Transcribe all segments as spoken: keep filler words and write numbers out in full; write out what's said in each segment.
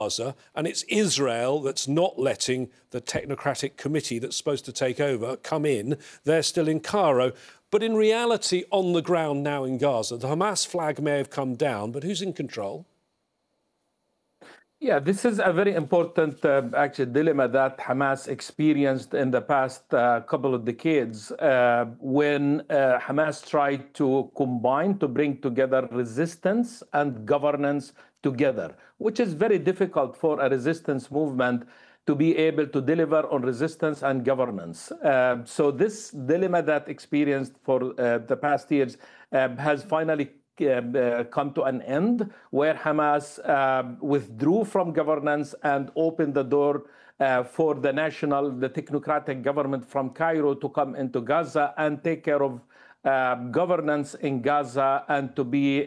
Gaza, and it's Israel that's not letting the technocratic committee that's supposed to take over come in. They're still in Cairo. But in reality, on the ground now in Gaza, the Hamas flag may have come down, but who's in control? Yeah, this is a very important uh, actual dilemma that Hamas experienced in the past uh, couple of decades uh, when uh, Hamas tried to combine, to bring together resistance and governance together, which is very difficult for a resistance movement to be able to deliver on resistance and governance. Uh, so this dilemma that experienced for uh, the past years uh, has finally Uh, uh, come to an end, where Hamas uh, withdrew from governance and opened the door uh, for the national, the technocratic government from Cairo to come into Gaza and take care of uh, governance in Gaza, and to be uh,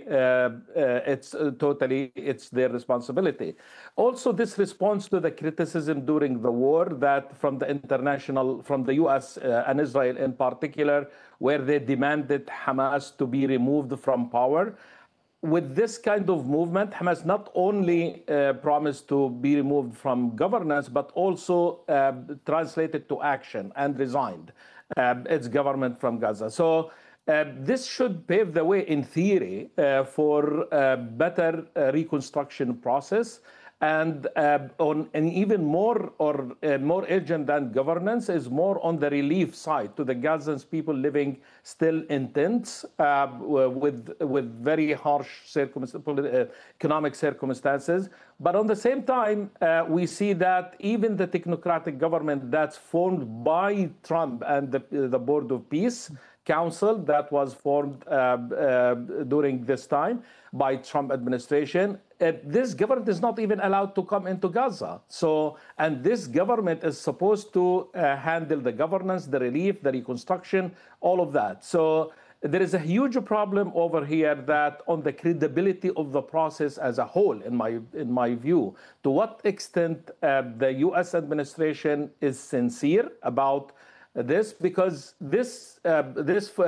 uh, it's uh, totally it's their responsibility. Also, this responds to the criticism during the war that from the international, from the U S uh, and Israel in particular, where they demanded Hamas to be removed from power. With this kind of movement, Hamas not only uh, promised to be removed from governance, but also uh, translated to action and resigned uh, its government from Gaza. So uh, this should pave the way, in theory, uh, for a better uh, reconstruction process. And uh, on an even more or uh, more urgent than governance is more on the relief side to the Gazans people living still in tents uh, with with very harsh circumstances, economic circumstances. But on the same time, uh, we see that even the technocratic government that's formed by Trump and the, the Board of Peace Council that was formed uh, uh, during this time by Trump administration, uh, this government is not even allowed to come into Gaza. So, and this government is supposed to uh, handle the governance, the relief, the reconstruction, all of that. So there is a huge problem over here that on the credibility of the process as a whole, in my in my view, to what extent uh, the U S administration is sincere about this, because this uh, this uh,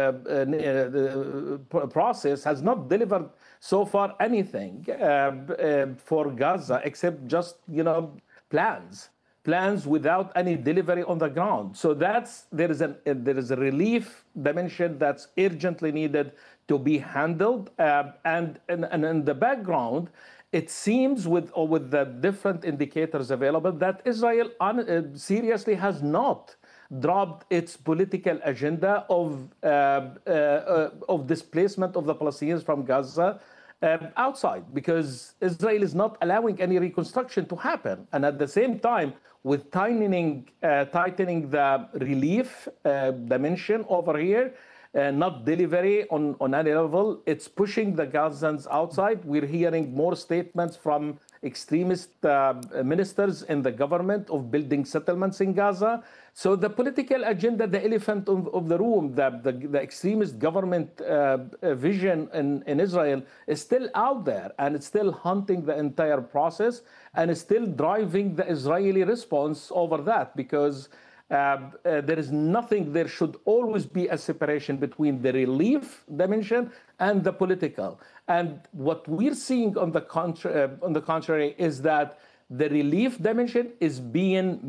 uh, uh, process has not delivered so far anything uh, uh, for Gaza except just you know plans, plans without any delivery on the ground. So that's there is a there is a relief dimension that's urgently needed to be handled, uh, and, and and in the background, it seems with or with the different indicators available that Israel un, uh, seriously has not dropped its political agenda of uh, uh, uh, of displacement of the Palestinians from Gaza uh, outside, because Israel is not allowing any reconstruction to happen. And at the same time, with tightening, uh, tightening the relief uh, dimension over here, uh, not delivery on, on any level, it's pushing the Gazans outside. We're hearing more statements from extremist uh, ministers in the government of building settlements in Gaza. So the political agenda, the elephant of, of the room, the, the, the extremist government uh, vision in, in Israel is still out there, and it's still hunting the entire process, and is still driving the Israeli response over that, because Uh, uh, there is nothing, there should always be a separation between the relief dimension and the political. And what we're seeing on the, contra uh, on the contrary is that the relief dimension is being uh,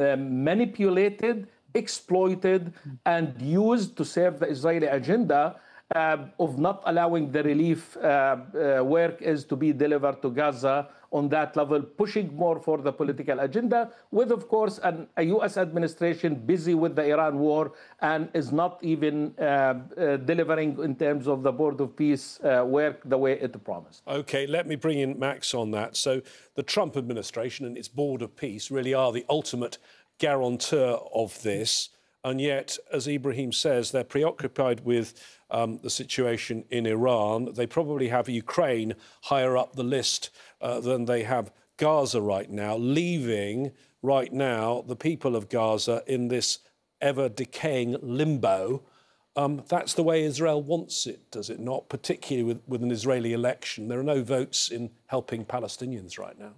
manipulated, exploited, and used to serve the Israeli agenda uh, of not allowing the relief uh, uh, work is to be delivered to Gaza on that level, pushing more for the political agenda, with, of course, an, a U S administration busy with the Iran war and is not even uh, uh, delivering in terms of the Board of Peace uh, work the way it promised. OK, let me bring in Max on that. So the Trump administration and its Board of Peace really are the ultimate guarantor of this. And yet, as Ibrahim says, they're preoccupied with um, the situation in Iran. They probably have Ukraine higher up the list uh, than they have Gaza right now, leaving right now the people of Gaza in this ever-decaying limbo. Um, that's the way Israel wants it, does it not? Particularly with, with an Israeli election. There are no votes in helping Palestinians right now.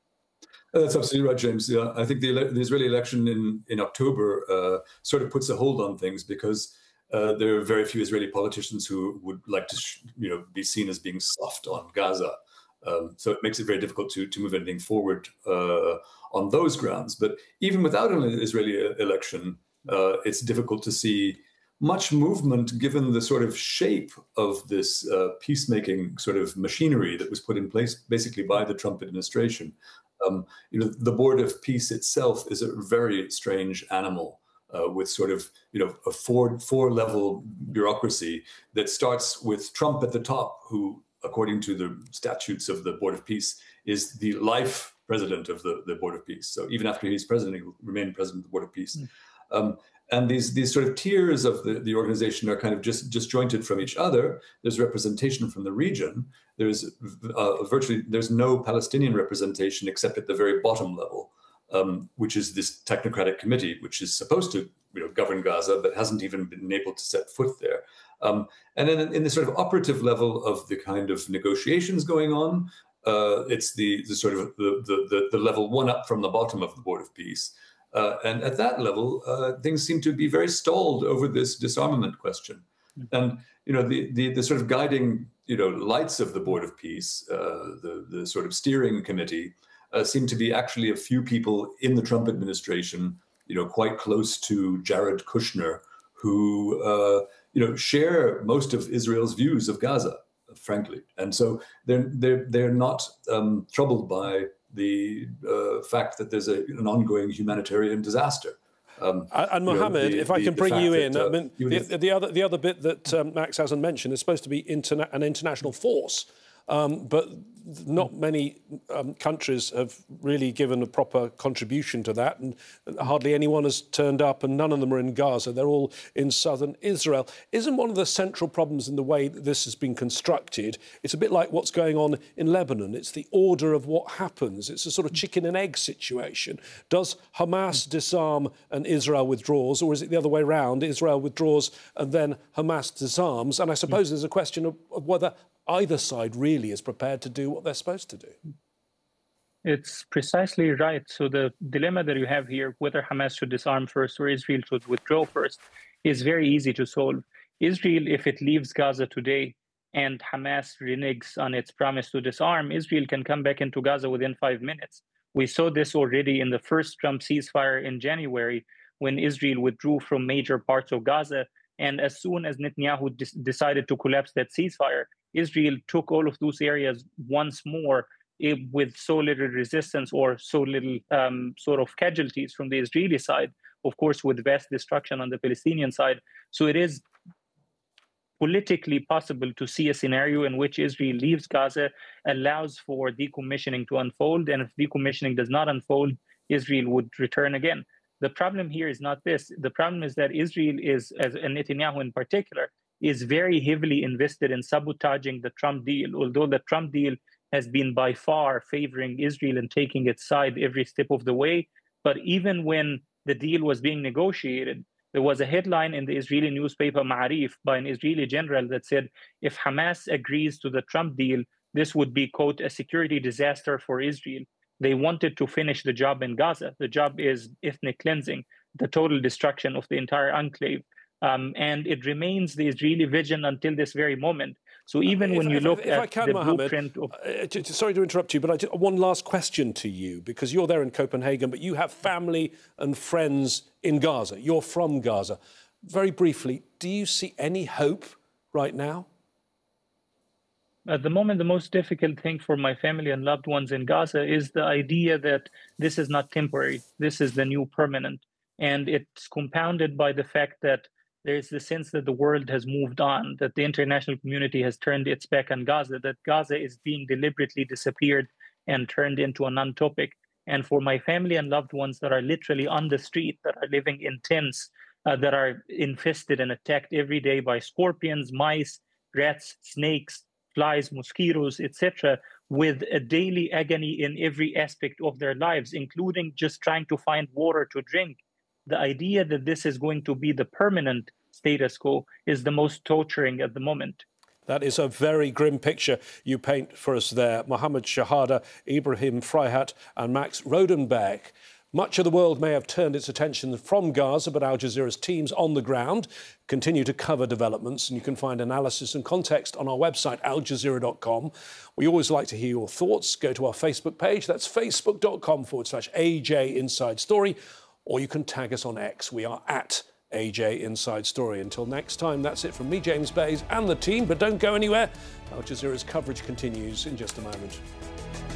That's absolutely right, James. Yeah, I think the, the Israeli election in, in October uh, sort of puts a hold on things, because uh, there are very few Israeli politicians who would like to, you know, be seen as being soft on Gaza. Um, so it makes it very difficult to, to move anything forward uh, on those grounds. But even without an Israeli election, uh, it's difficult to see much movement given the sort of shape of this uh, peacemaking sort of machinery that was put in place basically by the Trump administration. Um, you know, the Board of Peace itself is a very strange animal uh, with sort of, you know, a four, four level bureaucracy that starts with Trump at the top, who, according to the statutes of the Board of Peace, is the life president of the, the Board of Peace. So even after he's president, he will remain president of the Board of Peace. Mm. Um, and these these sort of tiers of the, the organization are kind of just disjointed from each other. There's representation from the region. There's uh, virtually, there's no Palestinian representation except at the very bottom level, um, which is this technocratic committee, which is supposed to, you know, govern Gaza, but hasn't even been able to set foot there. Um, and then in the sort of operative level of the kind of negotiations going on, uh, it's the, the sort of the, the, the level one up from the bottom of the Board of Peace. Uh, and at that level, uh, things seem to be very stalled over this disarmament question. Mm-hmm. And, you know, the, the, the sort of guiding, you know, lights of the Board of Peace, uh, the, the sort of steering committee, uh, seem to be actually a few people in the Trump administration, you know, quite close to Jared Kushner, who, uh, you know, share most of Israel's views of Gaza, frankly. And so they're, they're, they're not um, troubled by the uh, fact that there's a, an ongoing humanitarian disaster. Um, and Mohammed, you know, the, if I can bring you in, that, uh, I mean, the, the, the other the other bit that um, Max hasn't mentioned is supposed to be interna an international force, um, but not many um, countries have really given a proper contribution to that, and hardly anyone has turned up, and none of them are in Gaza. They're all in southern Israel. Isn't one of the central problems in the way that this has been constructed? It's a bit like what's going on in Lebanon. It's the order of what happens. It's a sort of chicken and egg situation. Does Hamas disarm and Israel withdraws, or is it the other way around? Israel withdraws and then Hamas disarms? And I suppose there's a question of, of whether either side really is prepared to do what they're supposed to do. It's precisely right. So the dilemma that you have here, whether Hamas should disarm first or Israel should withdraw first, is very easy to solve. Israel, if it leaves Gaza today and Hamas reneges on its promise to disarm, Israel can come back into Gaza within five minutes. We saw this already in the first Trump ceasefire in January, when Israel withdrew from major parts of Gaza. And as soon as Netanyahu decided to collapse that ceasefire, Israel took all of those areas once more with so little resistance or so little um, sort of casualties from the Israeli side, of course, with vast destruction on the Palestinian side. So it is politically possible to see a scenario in which Israel leaves Gaza, allows for decommissioning to unfold, and if decommissioning does not unfold, Israel would return again. The problem here is not this. The problem is that Israel is, as and Netanyahu in particular, is very heavily invested in sabotaging the Trump deal, although the Trump deal has been by far favoring Israel and taking its side every step of the way. But even when the deal was being negotiated, there was a headline in the Israeli newspaper Ma'arif by an Israeli general that said, if Hamas agrees to the Trump deal, this would be, quote, a security disaster for Israel. They wanted to finish the job in Gaza. The job is ethnic cleansing, the total destruction of the entire enclave. Um, and it remains the Israeli vision until this very moment. So even if, when you if, look if, if at I can, the Mohammed, blueprint of... Uh, sorry to interrupt you, but I just, one last question to you, because you're there in Copenhagen, but you have family and friends in Gaza. You're from Gaza. Very briefly, do you see any hope right now? At the moment, the most difficult thing for my family and loved ones in Gaza is the idea that this is not temporary. This is the new permanent. And it's compounded by the fact that there's the sense that the world has moved on, that the international community has turned its back on Gaza, that Gaza is being deliberately disappeared and turned into a non-topic. And for my family and loved ones that are literally on the street, that are living in tents, uh, that are infested and attacked every day by scorpions, mice, rats, snakes, flies, mosquitoes, et cetera, with a daily agony in every aspect of their lives, including just trying to find water to drink. The idea that this is going to be the permanent status quo is the most torturing at the moment. That is a very grim picture you paint for us there. Mohammed Shahada, Ibrahim Fraihat and Max Rodenbeck. Much of the world may have turned its attention from Gaza, but Al Jazeera's teams on the ground continue to cover developments, and you can find analysis and context on our website, al jazeera dot com. We always like to hear your thoughts. Go to our Facebook page. That's facebook.com forward slash AJ Inside Story, or you can tag us on X. We are at A J Inside Story. Until next time, that's it from me, James Bays, and the team. But don't go anywhere. Al Jazeera's coverage continues in just a moment.